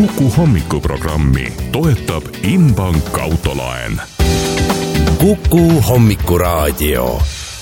Kuku hommikuprogrammi toetab Inbank autolaen. Kuku hommikuraadio.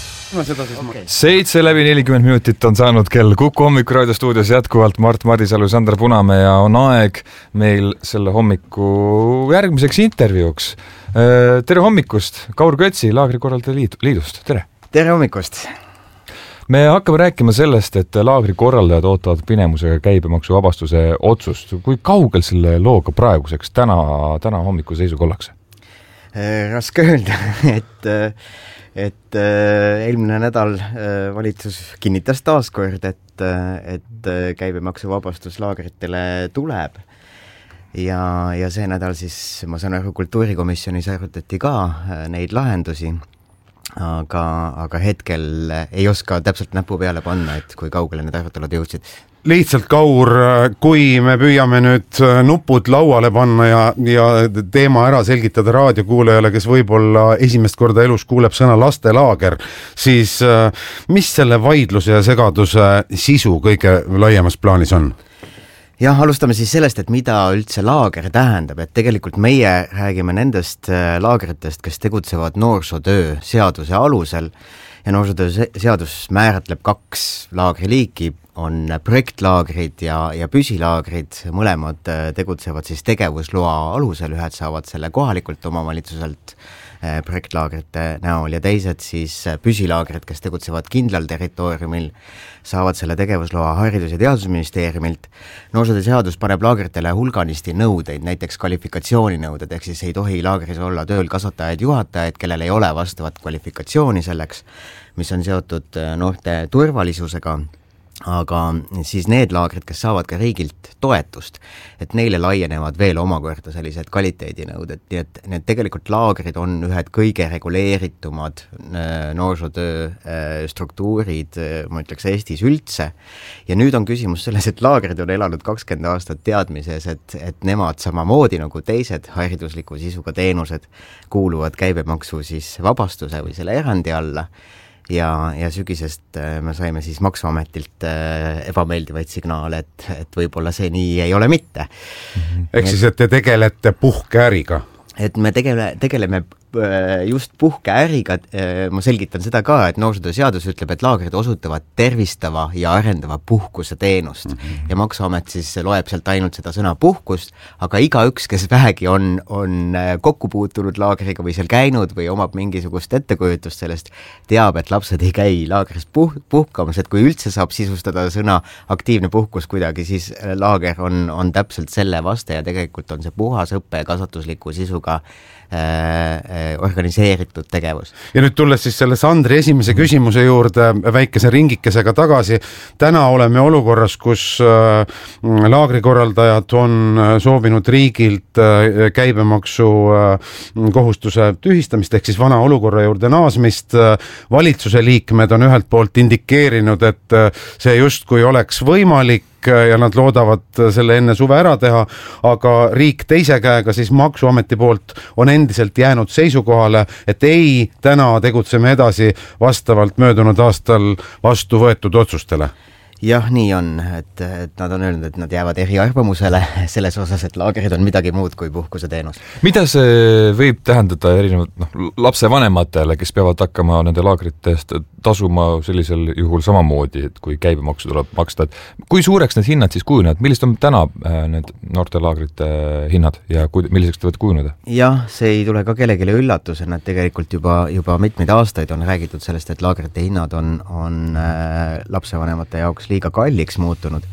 7:40 on saanud kell. Kuku hommikuraadio stuudios jätkuvalt Mart Madisalu, Sandra Punamäe ja on aeg meil selle hommiku järgmiseks intervjuuks. Tere hommikust, Kaur Kötsi Laagrikorraldajate Liidust. Tere! Tere hommikust! Me hakkame rääkima sellest, et laagrikorraldajad ootavad pinemusega käibemaksuvabastuse otsust. Kui kaugel selle looga praeguseks täna hommiku seisuga ollakse? Raske öelda, et eelmine nädal valitsus kinnitas taaskord, et käibemaksuvabastus laagritele tuleb. Ja see nädal siis, ma saan aru, kultuurikomisjonis arutati ka neid lahendusi, aga hetkel ei oska täpselt näpu peale panna, et kui kaugele need arutelud jõudsid. Lihtsalt, Kaur, kui me püüame nüüd nupud lauale panna ja teema ära selgitada raadiokuulajale, kes võib-olla esimest korda elus kuuleb sõna lastelaager, siis mis selle vaidluse ja segaduse sisu kõige laiemas plaanis on? Jah, alustame siis sellest, et mida üldse laager tähendab, et tegelikult meie räägime nendest laagritest, kes tegutsevad noorsootöö seaduse alusel ja noorsootöö seadus määratleb 2 laagriliiki, on projektlaagrid ja püsilaagrid, mõlemad tegutsevad siis tegevusloa alusel, ühed saavad selle kohalikult omavalitsuselt projektlaagrite näol ja teised siis püsilaagrid, kes tegutsevad kindlal territooriumil, saavad selle tegevusloa Haridus- ja Teadusministeeriumilt. Noorsootöö seadus paneb laagritele hulganisti nõudeid, näiteks kvalifikatsiooninõuded, ehk siis ei tohi laagris olla tööl kasvatajaid, juhatajaid, kellel ei ole vastavat kvalifikatsiooni selleks, mis on seotud noorte turvalisusega. Aga siis need laagrid, kes saavad ka riigilt toetust, et neile laienevad veel omakorda sellised kvaliteedinõuded, nii et need tegelikult laagrid on ühed kõige reguleeritumad noorsootöö struktuurid, ma ütleks Eestis üldse, ja nüüd on küsimus selles, et laagrid on elanud 20 aastat teadmises, et nemad samamoodi nagu teised haridusliku sisuga teenused kuuluvad käibemaksu siis vabastuse või selle erandi alla. Ja sügisest me saime siis Maksuametilt ebameeldivaid signaale, et võib-olla see nii ei ole mitte. Ehk siis, et te tegelete puhkeäriga? Et me tegeleme just puhkeäriga, ma selgitan seda ka, et noorsootöö seadus ütleb, et laagrid osutavad tervistava ja arendava puhkuse teenust ja Maksuamet siis loeb sealt ainult seda sõna puhkust, aga igaüks, kes vähegi on kokku puutunud laagriga või seal käinud või omab mingisugust ettekujutust sellest, teab, et lapsed ei käi laagris puhkamas, et kui üldse saab sisustada sõna aktiivne puhkus kuidagi, siis laager on täpselt selle vaste ja tegelikult on see puhas õppe ja kasvatusliku sisuga organiseeritud tegevus. Ja nüüd tulles siis selle Sandri esimese küsimuse juurde väikese ringikesega tagasi, täna oleme olukorras, kus laagrikorraldajad on soovinud riigilt käibemaksu kohustuse tühistamist, ehk siis vana olukorra juurde naasmist. Valitsuse liikmed on ühelt poolt indikeerinud, et see justkui oleks võimalik ja nad loodavad selle enne suve ära teha, aga riik teise käega siis Maksuameti poolt on endiselt jäänud seisukohale, et ei, täna tegutseme edasi vastavalt möödunud aastal vastu võetud otsustele. Jah, nii on, et nad on öelnud, et nad jäävad eriarvamusele selles osas, et laagrid on midagi muud kui puhkuse teenus. Mida see võib tähendada erinevad lapsevanematele, kes peavad hakkama nende laagritest tasuma sellisel juhul samamoodi, et kui käibemaksu tuleb maksta, et kui suureks need hinnad siis kujunevad, millised on täna need noorte laagrite hinnad ja milliseks te võite kujuneda? Jah, see ei tule ka kellelegi üllatusena, et tegelikult juba mitmeid aastaid on räägitud sellest, et laagrite hinnad on lapsevanemate jaoks liiga kalliks muutunud.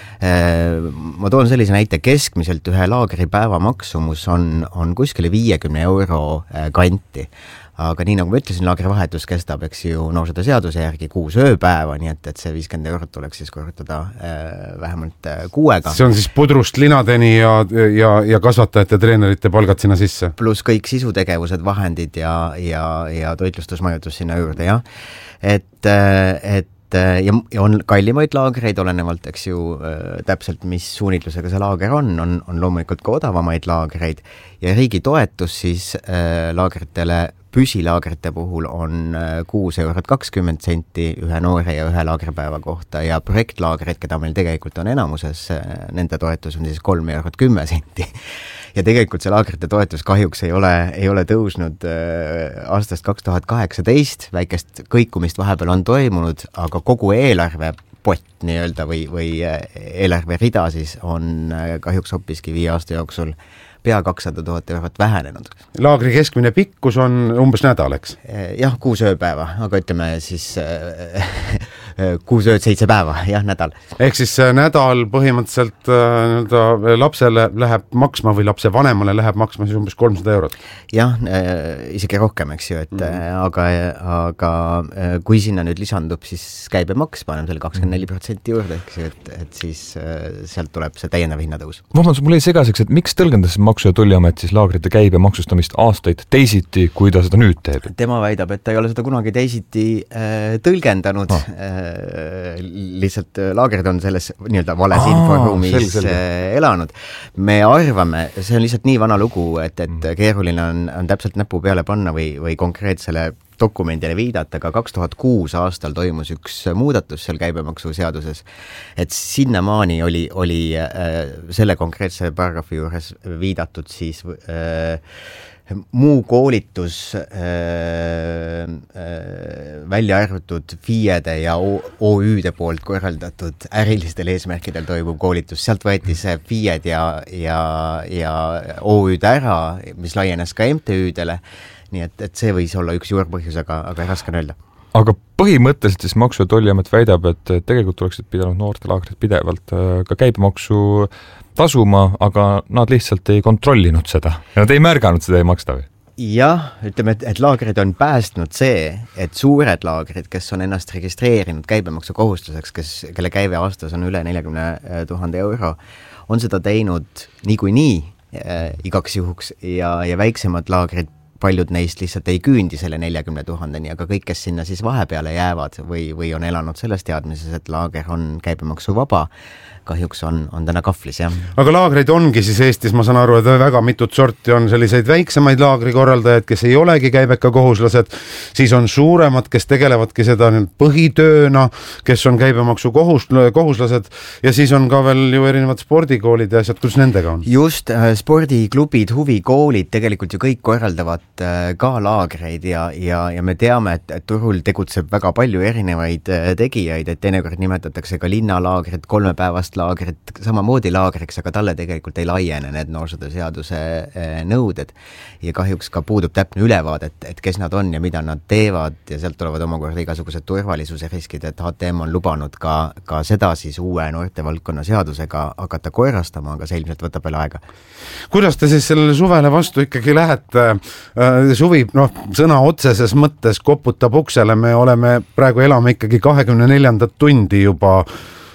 Ma toon sellise näite, keskmiselt ühe laagripäeva maksumus on kuskile 50 euro kanti. Aga nii nagu ma ütlesin, laagrivahetus kestab, eks ju, noorsootöö seaduse järgi 6 ööpäeva, nii et see 50 eurot tuleks siis korrutada vähemalt 6-ga. See on siis pudrust linadeni ja kasvatajate treenerite palgad sinna sisse? Plus kõik sisutegevused, vahendid ja toitlustusmajutus sinna juurde, jah. Et et ja on kallimaid laagreid, olenevalt, eks ju, täpselt, mis suunitlusega see laager on loomulikult ka odavamaid laagreid ja riigi toetus siis laagritele, püsilaagrite puhul on 6,20 € ühe noore ja ühe laagripäeva kohta ja projektlaagrid, keda meil tegelikult on enamuses, nende toetus on siis 3,10 €. Ja tegelikult see laagrite toetus kahjuks ei ole tõusnud aastast 2018, väikest kõikumist vahepeal on toimunud, aga kogu eelarve pott nii-öelda või eelarve rida siis on kahjuks hoopiski 5 aasta jooksul pea 200 000 € vähenenud. Laagri keskmine pikkus on umbes nädal, eks? Jah, 6 ööpäeva, aga ütleme siis 6 ööd, 7 päeva, jah, nädal. Ehk siis nädal põhimõtteliselt lapsele läheb maksma või lapse vanemale läheb maksma siis umbes 300 €. Jah, isegi rohkem, eks ju, et aga kui sinna nüüd lisandub siis käibemaks, paneme selle 24% juurde, eks ju, et siis sealt tuleb see täiendav hinnatõus. Vabandus, mul jäi segaseks, et miks tõlgendas Maksu- ja Tolliamet siis laagrite käibe maksustamist aastaid teisiti, kui ta seda nüüd teeb? Tema väidab, et ta ei ole seda kunagi teisiti tõlgendanud. Lihtsalt laagrid on selles nii-öelda vales inforuumis elanud. Me arvame, see on lihtsalt nii vana lugu, et keeruline on täpselt näpu peale panna või konkreetsele dokumendile viidata, aga 2006 aastal toimus üks muudatus seal käibemaksuseaduses, et sinnamaani oli selle konkreetse paragrahvi juures viidatud siis muu koolitus välja arvatud FIE-de ja OÜ-de poolt korraldatud ärilistel eesmärkidel toimub koolitus. Sealt võeti see FIE-d ja OÜ-d ära, mis laienes ka MTÜ-dele, nii et see võis olla üks juurpõhjus, aga raske on öelda. Aga põhimõtteliselt siis Maksu- ja Tolliamet väidab, et tegelikult oleksid pidanud noortelaagrid pidevalt ka käibemaksu tasuma, aga nad lihtsalt ei kontrollinud seda. Nad ei märganud seda, ei maksta või? Jah, ütleme, et laagrid on päästnud see, et suured laagrid, kes on ennast registreerinud käibemaksu kohustuseks, kelle käive aastas on üle 40 000 €, on seda teinud niikuinii igaks juhuks ja väiksemad laagrid, paljud neist lihtsalt ei küündi selle 40 000-ni, aga kõik, kes sinna siis vahepeale jäävad või on elanud selles teadmises, et laager on käibemaksu vaba, kahjuks on täna kahvlis, jah. Aga laagreid ongi siis Eestis, ma saan aru, et väga mitut sorti on selliseid väiksemaid laagrikorraldajaid, kes ei olegi käibeka kohuslased, siis on suuremad, kes tegelevadki seda põhitööna, kes on käibemaksu kohuslased ja siis on ka veel ju erinevad spordikoolid ja asjad, kus nendega on? Just, spordiklubid, huvikoolid tegelikult ju kõik korraldavad ka laagreid ja me teame, et turul tegutseb väga palju erinevaid tegijaid, et teinekord nimetatakse ka linnalaagrit, 3-päevast laagrit samamoodi laagriks, aga talle tegelikult ei laiene need noorsootööseaduse nõuded ja kahjuks ka puudub täpne ülevaade, et kes nad on ja mida nad teevad ja sealt tulevad omakorda igasugused turvalisuse riskid, et HTM on lubanud ka seda siis uue noortevaldkonna seadusega hakata korrastama, aga see ilmselt võtab veel aega. Kuidas te siis sellele suvele vastu ikkagi lähete? Suvi, sõna otseses mõttes koputab uksele, me praegu elame ikkagi 24. tundi juba,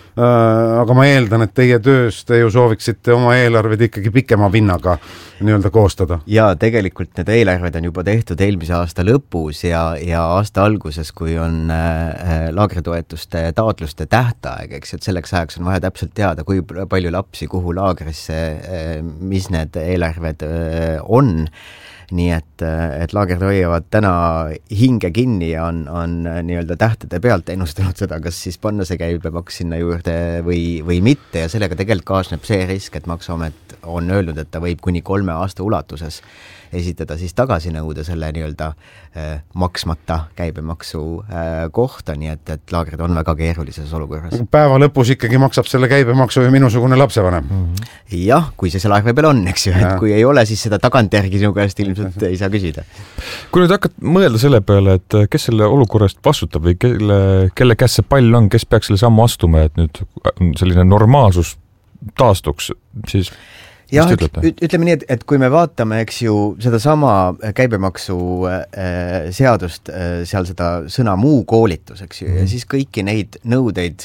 aga ma eeldan, et teie töös te ju sooviksite oma eelarved ikkagi pikema vinnaga nii-öelda koostada. Ja tegelikult need eelarved on juba tehtud eelmise aasta lõpus ja aasta alguses, kui on laagritoetuste taotluste tähtaeg, eks, et selleks ajaks on vaja täpselt teada, kui palju lapsi kuhu laagrisse, mis need eelarved on. Nii et laagrid hoiavad täna hinge kinni ja on nii-öelda tähtede pealt ennustanud seda, kas siis panna see käibemaks sinna juurde või mitte ja sellega tegelikult kaasneb see risk, et Maksuamet on öelnud, et ta võib kuni 3 aasta ulatuses esitada siis tagasinõude selle nii-öelda maksmata käibemaksu kohta, nii et laagrid on väga keerulises olukorras. Päeva lõpus ikkagi maksab selle käibemaksu ju minusugune lapsevanem. Jah, kui see selle arve peal on, eks ju, et kui ei ole, siis seda tagantjärgi sinu käest ilmselt ei saa küsida. Kui nüüd hakkad mõelda selle peale, et kes selle olukorrast vastutab või kelle käes see pall on, kes peaks selle sammu astuma, et nüüd selline normaalsus taastuks, siis jah, ütleme nii, et kui me vaatame, eks ju, seda sama käibemaksu seadust, seal seda sõna muu koolitus, eks ju, ja siis kõiki neid nõudeid,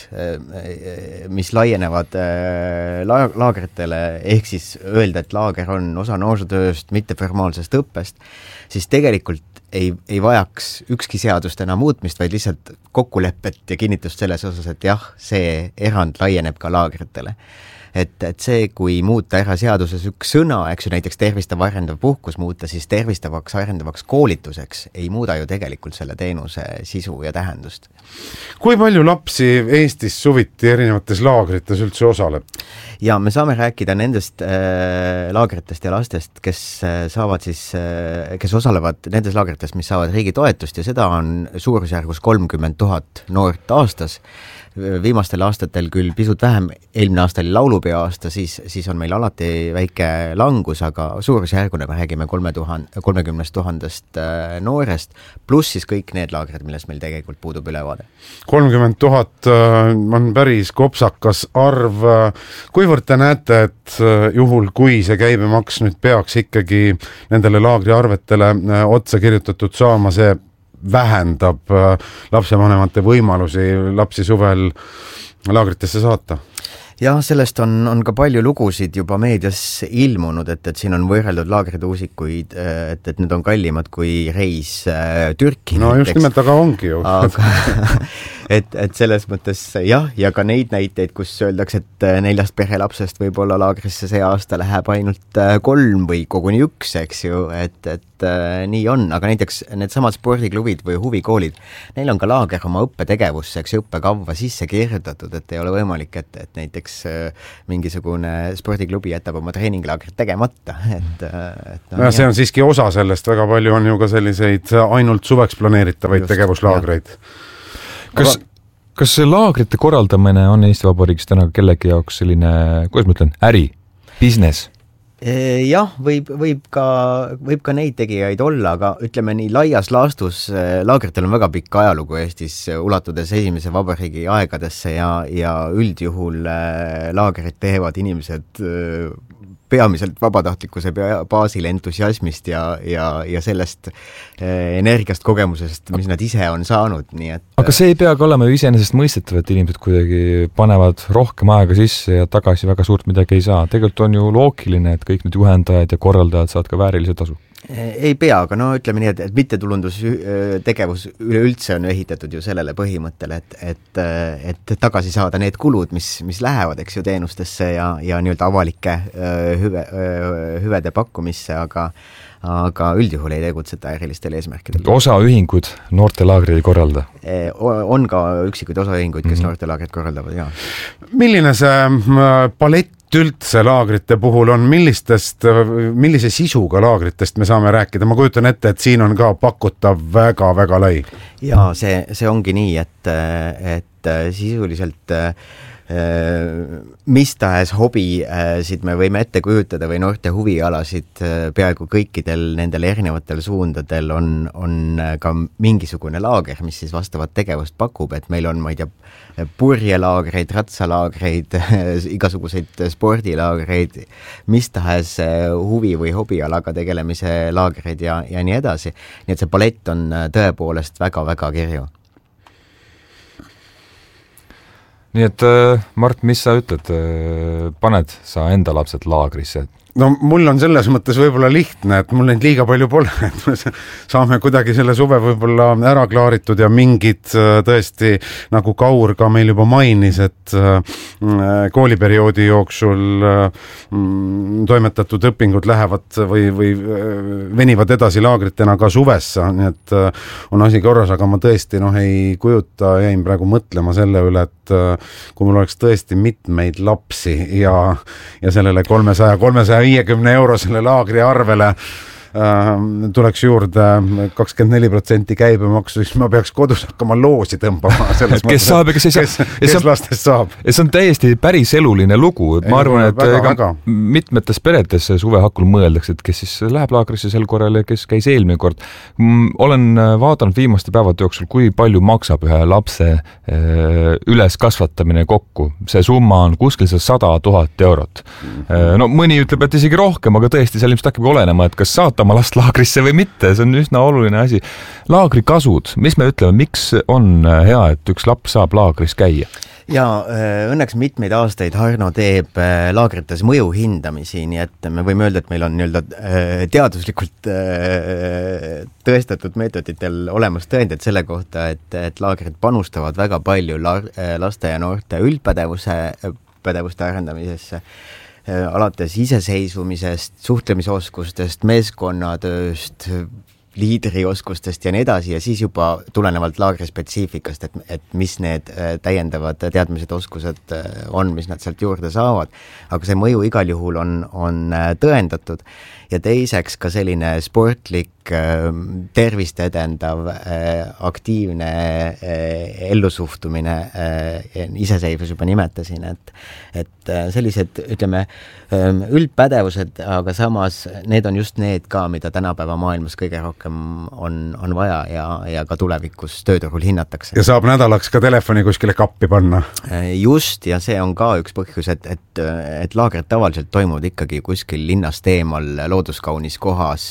mis laienevad laagritele, ehk siis öelda, et laager on osa noorsootööst, mitteformaalsest õppest, siis tegelikult ei vajaks ükski seadust enam muutmist, vaid lihtsalt kokkulepet ja kinnitust selles osas, et jah, see erand laieneb ka laagritele. Et see, kui muuta ära seaduses üks sõna, eks ju, näiteks tervistav arendav puhkus muuta, siis tervistavaks arendavaks koolituseks ei muuda ju tegelikult selle teenuse sisu ja tähendust. Kui palju lapsi Eestis suviti erinevates laagrites üldse osaleb? Ja me saame rääkida nendest laagritest ja lastest, kes saavad siis, kes osalevad nendes laagrites, mis saavad riigi toetust ja seda on suurusjärgus 30 000 noort aastas. Viimastel aastatel küll pisut vähem, eelmine aasta oli laulupeo aasta, siis on meil alati väike langus, aga suurusjärguna me räägime 30 000 noorest, pluss siis kõik need laagrid, millest meil tegelikult puudub ülevaade. 30 000 on päris kopsakas arv. Kuivõrd te näete, et juhul, kui see käibemaks nüüd peaks ikkagi nendele laagriarvetele otsa kirjutatud saama, see vähendab lapsevanemate võimalusi lapsi suvel laagritesse saata? Jah, sellest on ka palju lugusid juba meedias ilmunud, et siin on võrreldud laagrituusikuid, et need on kallimad kui reis Türki. No just nimelt, aga ongi ju. et selles mõttes jah, ja ka neid näiteid, kus öeldakse, et 4 perelapsest võib-olla laagrisse see aasta läheb ainult 3 või koguni 1, eks ju, et nii on, aga näiteks need samad spordiklubid või huvikoolid, neil on ka laager oma õppetegevusse, eks õppekavva sisse kirjutatud, et ei ole võimalik, et näiteks mingisugune spordiklubi jätab oma treeninglaagrit tegemata. See on siiski osa sellest, väga palju on ju ka selliseid ainult suveks planeeritavaid tegevuslaagreid. Kas see laagrite korraldamine on Eesti Vabariigis täna kellegi jaoks selline, kuidas ma ütlen, äri, business? Jah, võib ka neid tegijaid olla, aga ütleme nii laias laastus laagritel on väga pikk ajalugu Eestis, ulatudes esimese vabariigi aegadesse ja üldjuhul laagrit teevad inimesed peamiselt vabatahtlikkuse baasil entusiasmist ja sellest energiast kogemusest, mis nad ise on saanud. Nii et... Aga see ei peagi olema ju iseenesest mõistetav, et inimesed kuidagi panevad rohkem aega sisse ja tagasi väga suurt midagi ei saa. Tegelikult on ju loogiline, et kõik need juhendajad ja korraldajad saavad ka väärilise tasu. Ei pea, aga no ütleme nii, et mittetulundustegevus üleüldse on ehitatud ju sellele põhimõttele, et tagasi saada need kulud, mis lähevad, eks ju, teenustesse ja nii-öelda avalike hüvede pakkumisse, aga üldjuhul ei tegutseta ärilistel eesmärkidel. Osaühingud noortelaagri ei korralda? On ka üksikuid osaühinguid, kes noortelaagrit korraldavad, jah. Milline see palett üldse laagrite puhul on, millise sisuga laagritest me saame rääkida? Ma kujutan ette, et siin on ka pakutav väga-väga lai. Ja see ongi nii, et sisuliselt mis tahes hobisid me võime ette kujutada või noorte huvialasid peaaegu kõikidel nendel erinevatel suundadel on ka mingisugune laager, mis siis vastavat tegevust pakub, et meil on, ma ei tea, purjelaagreid, ratsalaagreid, igasuguseid spordilaagreid, mis tahes huvi või hobialaga tegelemise laagreid ja nii edasi. Nii et see palett on tõepoolest väga-väga kirju. Nii et Mart, mis sa ütled, paned sa enda lapsed laagrisse? No mul on selles mõttes võib-olla lihtne, et mul neid liiga palju pole, et me saame kuidagi selle suve võib-olla ära klaaritud ja mingid tõesti, nagu Kaur ka meil juba mainis, et kooliperioodi jooksul toimetatud õpingud lähevad või venivad edasi laagritena ka suvessa, nii et on asi korras, aga ma tõesti ei kujuta, jäin praegu mõtlema selle üle, et kui mul oleks tõesti mitmeid lapsi ja sellele 350 eurosele laagri arvele tuleks juurde 24% käibemaksu, siis ma peaks kodus hakkama loosi tõmbama. Kes saab ja kes ei saa. Kes lastest saab. See on täiesti päris eluline lugu. Ma arvan, et mitmetes peredes suve hakul mõeldakse, et kes siis läheb laagrisse sel korral ja kes käis eelmine kord. Olen vaadanud viimaste päevade jooksul, kui palju maksab ühe lapse üles kasvatamine kokku. See summa on kuskil 100 000 eurot. No mõni ütleb, et isegi rohkem, aga tõesti seal ilmselt hakkab olenema, et kas saata oma last laagrisse või mitte. See on üsna oluline asi. Laagri kasud, mis me ütleme, miks on hea, et üks laps saab laagris käia? Ja õnneks mitmeid aastaid Harno teeb laagrites mõju hindamisi, nii et me võime öelda, et meil on teaduslikult tõestatud meetoditel olemas tõendid selle kohta, et laagrid panustavad väga palju laste ja noorte üldpädevuste arendamisesse, alates iseseisvumisest, suhtlemisoskustest, meeskonnatööst, liidrioskustest ja nii edasi ja siis juba tulenevalt laagri spetsiifikast, et mis need täiendavad teadmised, oskused on, mis nad sealt juurde saavad. Aga see mõju igal juhul on tõendatud ja teiseks ka selline sportlik, tervist edendav, aktiivne ellusuhtumine, iseseisvus juba nimetasin, et sellised, ütleme, üldpädevused, aga samas need on just need ka, mida tänapäeva maailmas kõige rohkem on vaja ja ka tulevikus tööturul hinnatakse. Ja saab nädalaks ka telefoni kuskile kappi panna. Just, ja see on ka üks põhjus, et laagrid tavaliselt toimuvad ikkagi kuskil linnast eemal looduskaunis kohas,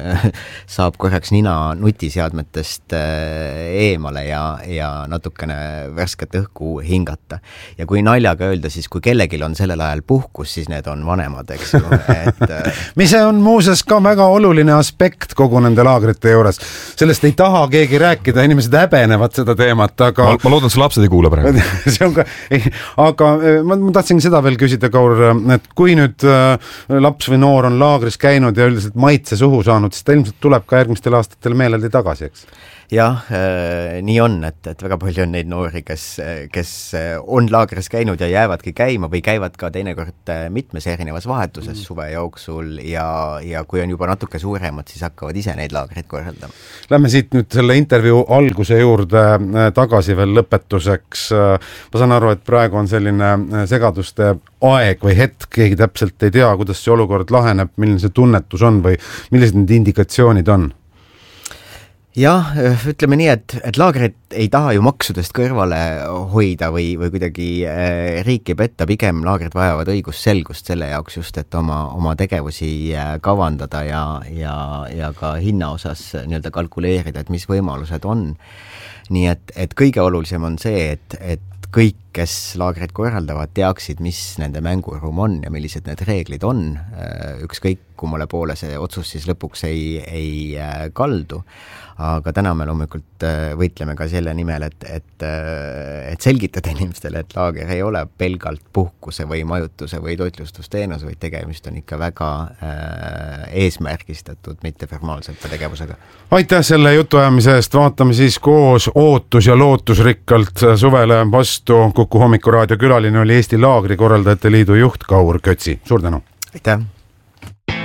saab korraks nina nutiseadmetest eemale ja natukene värsket õhku hingata. Ja kui naljaga öelda, siis kui kellelgi on sellel ajal puhkus, siis need on vanemad, eks ju. Mis on muuses ka väga oluline aspekt kogu nende laagrite juures. Sellest ei taha keegi rääkida, inimesed häbenevad seda teemat, aga... Ma loodan, see lapsed ei kuule praegu. See on ka... Aga ma tahtsin seda veel küsida, Kaur, et kui nüüd laps või noor on laagris käinud ja üldiselt maitse suhu saanud, siis ta ilmselt tuleb ka järgmistel aastatel meeleldi tagasi, eks? Jah, nii on, et väga palju on neid noori, kes on laagris käinud ja jäävadki käima või käivad ka teinekord mitmes erinevas vahetuses suve jooksul ja kui on juba natuke suuremad, siis hakkavad ise neid laagreid korraldama. Lähme siit nüüd selle intervjuu alguse juurde tagasi veel lõpetuseks. Ma saan aru, et praegu on selline segaduste aeg või hetk, keegi täpselt ei tea, kuidas see olukord laheneb, milline see tunnetus on või millised need indikatsioonid on? Jah, ütleme nii, et laagrid ei taha ju maksudest kõrvale hoida või kuidagi riiki petta, pigem laagrid vajavad õigusselgust selle jaoks just, et oma tegevusi kavandada ja ka hinna osas nii-öelda kalkuleerida, et mis võimalused on. Nii et kõige olulisem on see, et kõik, kes laagreid korraldavad, teaksid, mis nende mänguruum on ja millised need reeglid on. Ükskõik kummale poole see otsus siis lõpuks ei kaldu. Aga täna me loomulikult võitleme ka selle nimel, et selgitada inimestele, et laager ei ole pelgalt puhkuse või majutuse või toitlustusteenus, vaid tegemist on ikka väga eesmärgistatud mitteformaalsete tegevusega. Aitäh selle jutuajamise eest, vaatame siis koos ootus ja lootusrikkalt suvele vastu. Kuku Hommikuraadio külaline oli Eesti Laagrikorraldajate Liidu juht Kaur Kötsi. Suur tänu! Aitäh!